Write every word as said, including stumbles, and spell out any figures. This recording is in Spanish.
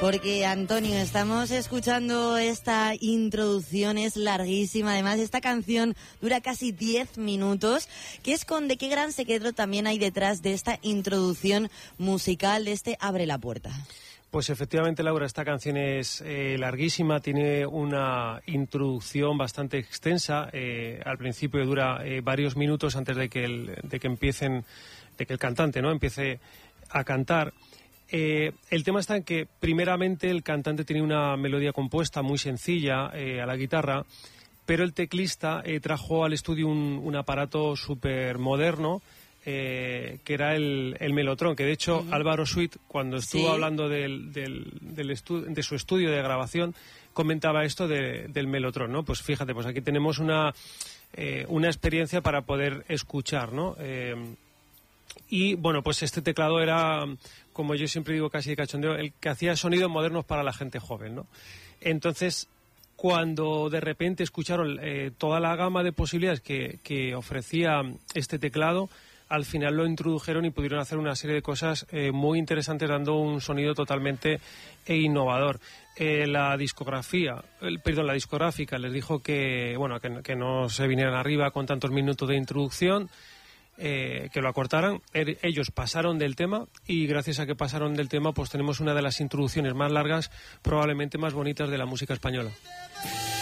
Porque, Antonio, estamos escuchando esta introducción, es larguísima. Además, esta canción dura casi diez minutos. ¿Qué esconde, qué gran secreto también hay detrás de esta introducción musical, de este Abre la Puerta? Pues efectivamente, Laura, esta canción es eh, larguísima, tiene una introducción bastante extensa. Eh, al principio dura eh, varios minutos antes de que, el, de que empiecen, de que el cantante, ¿no?, empiece a cantar. Eh, el tema está en que, primeramente, el cantante tiene una melodía compuesta muy sencilla eh, a la guitarra, pero el teclista eh, trajo al estudio un, un aparato súper moderno, Eh, que era el, el Mellotron, que de hecho uh-huh. Álvaro Sweet, cuando estuvo sí. hablando del, del, del estu- de su estudio de grabación, comentaba esto de, del Mellotron, ¿no? Pues fíjate, pues aquí tenemos una, eh, una experiencia para poder escuchar, ¿no? Eh, y bueno, pues este teclado era, como yo siempre digo casi de cachondeo, el que hacía sonidos modernos para la gente joven, ¿no? Entonces, cuando de repente escucharon eh, toda la gama de posibilidades que, que ofrecía este teclado, al final lo introdujeron y pudieron hacer una serie de cosas eh, muy interesantes, dando un sonido totalmente eh, innovador. Eh, la discografía, el, perdón, la discográfica les dijo que, bueno, que, que no se vinieran arriba con tantos minutos de introducción, eh, que lo acortaran. Er, ellos pasaron del tema y gracias a que pasaron del tema, pues tenemos una de las introducciones más largas, probablemente más bonitas de la música española.